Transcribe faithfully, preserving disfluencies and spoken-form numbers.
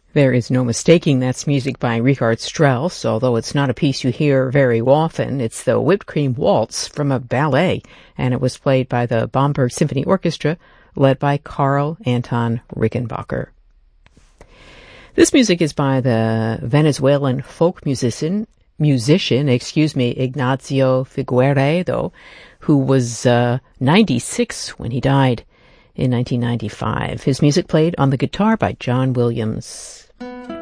There is no mistaking that's music by Richard Strauss, although it's not a piece you hear very often. It's the Whipped Cream Waltz from a ballet, and it was played by the Bamberg Symphony Orchestra, led by Karl Anton Rickenbacker. This music is by the Venezuelan folk musician, musician, excuse me, Ignacio Figueiredo, who was uh, ninety-six when he died in nineteen ninety-five. His music played on the guitar by John Williams.